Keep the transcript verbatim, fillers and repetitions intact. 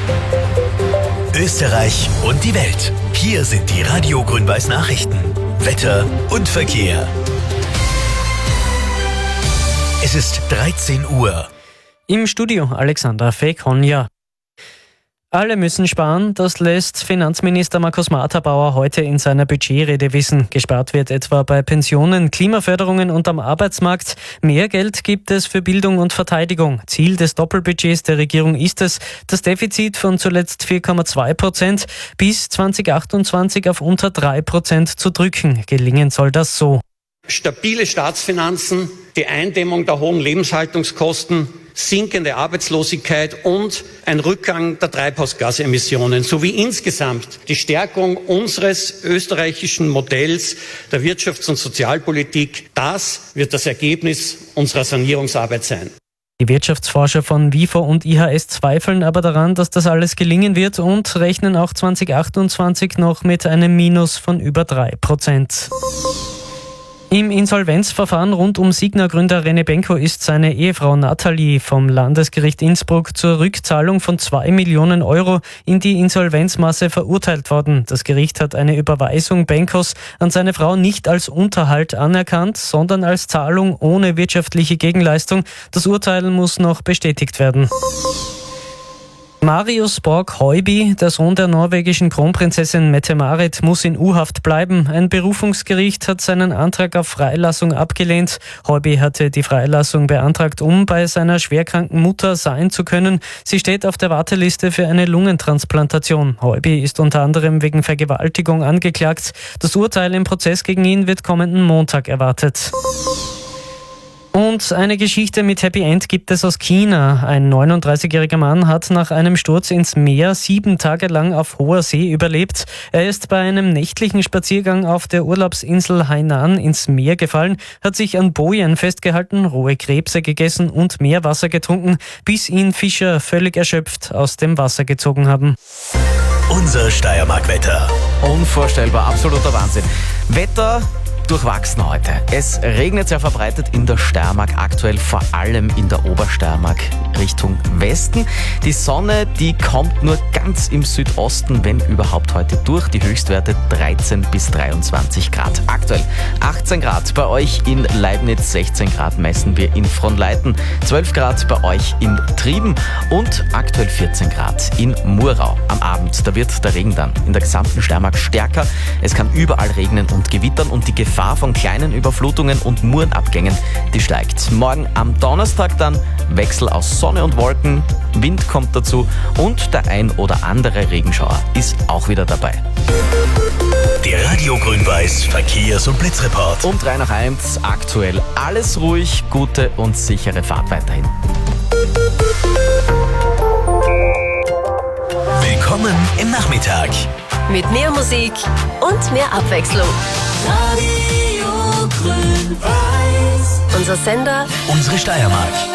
Österreich und die Welt. Hier sind die Radio Grün-Weiß Nachrichten. Wetter und Verkehr. Es ist dreizehn Uhr. Im Studio Alexander Fekonja. Alle müssen sparen, das lässt Finanzminister Markus Marthabauer heute in seiner Budgetrede wissen. Gespart wird etwa bei Pensionen, Klimaförderungen und am Arbeitsmarkt. Mehr Geld gibt es für Bildung und Verteidigung. Ziel des Doppelbudgets der Regierung ist es, das Defizit von zuletzt vier Komma zwei Prozent bis zwanzig achtundzwanzig auf unter drei Prozent zu drücken. Gelingen soll das so: Stabile Staatsfinanzen, die Eindämmung der hohen Lebenshaltungskosten, sinkende Arbeitslosigkeit und ein Rückgang der Treibhausgasemissionen sowie insgesamt die Stärkung unseres österreichischen Modells der Wirtschafts- und Sozialpolitik. Das wird das Ergebnis unserer Sanierungsarbeit sein. Die Wirtschaftsforscher von WIFO und I H S zweifeln aber daran, dass das alles gelingen wird und rechnen auch zwanzig achtundzwanzig noch mit einem Minus von über drei Prozent. Im Insolvenzverfahren rund um Signa-Gründer René Benko ist seine Ehefrau Nathalie vom Landesgericht Innsbruck zur Rückzahlung von zwei Millionen Euro in die Insolvenzmasse verurteilt worden. Das Gericht hat eine Überweisung Benkos an seine Frau nicht als Unterhalt anerkannt, sondern als Zahlung ohne wirtschaftliche Gegenleistung. Das Urteil muss noch bestätigt werden. Marius Borg-Heuby, der Sohn der norwegischen Kronprinzessin Mette-Marit, muss in U-Haft bleiben. Ein Berufungsgericht hat seinen Antrag auf Freilassung abgelehnt. Heuby hatte die Freilassung beantragt, um bei seiner schwerkranken Mutter sein zu können. Sie steht auf der Warteliste für eine Lungentransplantation. Heuby ist unter anderem wegen Vergewaltigung angeklagt. Das Urteil im Prozess gegen ihn wird kommenden Montag erwartet. Und eine Geschichte mit Happy End gibt es aus China. Ein neununddreißigjähriger Mann hat nach einem Sturz ins Meer sieben Tage lang auf hoher See überlebt. Er ist bei einem nächtlichen Spaziergang auf der Urlaubsinsel Hainan ins Meer gefallen, hat sich an Bojen festgehalten, rohe Krebse gegessen und Meerwasser getrunken, bis ihn Fischer völlig erschöpft aus dem Wasser gezogen haben. Unser Steiermark-Wetter. Unvorstellbar, absoluter Wahnsinn. Wetter durchwachsen heute. Es regnet sehr verbreitet in der Steiermark, aktuell vor allem in der Obersteiermark Richtung Westen. Die Sonne, die kommt nur ganz im Südosten, wenn überhaupt, heute durch. Die Höchstwerte dreizehn bis dreiundzwanzig Grad. Aktuell achtzehn Grad bei euch in Leibniz, sechzehn Grad messen wir in Fronleiten, zwölf Grad bei euch in Trieben und aktuell vierzehn Grad in Murau. Am Abend, da wird der Regen dann in der gesamten Steiermark stärker. Es kann überall regnen und gewittern und die Gefahr von kleinen Überflutungen und Murenabgängen, die steigt. Morgen am Donnerstag dann Wechsel aus Sonne und Wolken, Wind kommt dazu und der ein oder andere Regenschauer ist auch wieder dabei. Der Radio Grün-Weiß Verkehrs- und Blitzreport. Um drei nach eins, aktuell alles ruhig, gute und sichere Fahrt weiterhin. Willkommen im Nachmittag. Mit mehr Musik und mehr Abwechslung. Radio Grün-Weiß. Unser Sender, Unsere Steiermark.